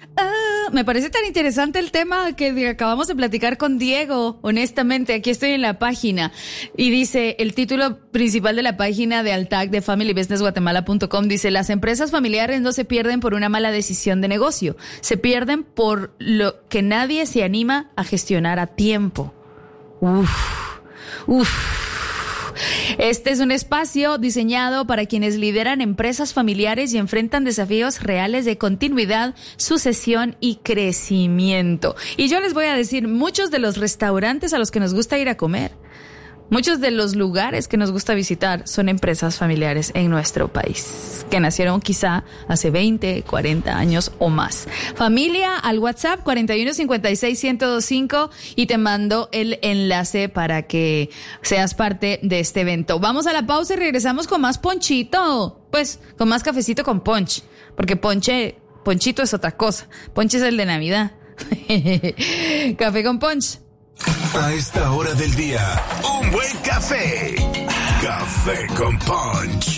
Me parece tan interesante el tema que acabamos de platicar con Diego. Honestamente, aquí estoy en la página y dice, el título principal de la página de Altag de familybusinessguatemala.com dice: las empresas familiares no se pierden por una mala decisión de negocio, se pierden por lo que nadie se anima a gestionar a tiempo. Este es un espacio diseñado para quienes lideran empresas familiares y enfrentan desafíos reales de continuidad, sucesión y crecimiento. Y yo les voy a decir, muchos de los restaurantes a los que nos gusta ir a comer, muchos de los lugares que nos gusta visitar son empresas familiares en nuestro país, que nacieron quizá hace 20, 40 años o más. Familia, al WhatsApp 4156-1025 y te mando el enlace para que seas parte de este evento. Vamos a la pausa y regresamos con más ponchito, pues con más cafecito con punch, porque ponchito es otra cosa, ponche es el de Navidad. Café con punch. A esta hora del día, un buen café. Café con punch.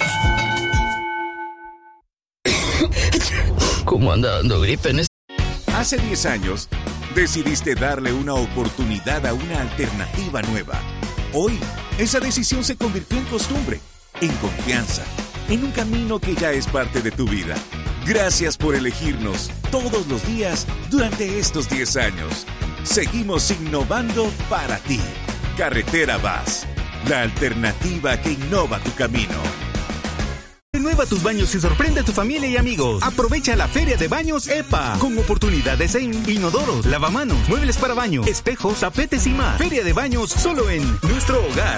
¿Cómo anda dando gripe en Hace 10 años, decidiste darle una oportunidad a una alternativa nueva. Hoy, esa decisión se convirtió en costumbre, en confianza, en un camino que ya es parte de tu vida. Gracias por elegirnos todos los días durante estos 10 años. Seguimos innovando para ti. Carretera Vaz, la alternativa que innova tu camino. Renueva tus baños y sorprende a tu familia y amigos. Aprovecha la Feria de Baños EPA, con oportunidades en inodoros, lavamanos, muebles para baño, espejos, tapetes y más. Feria de Baños solo en Nuestro Hogar.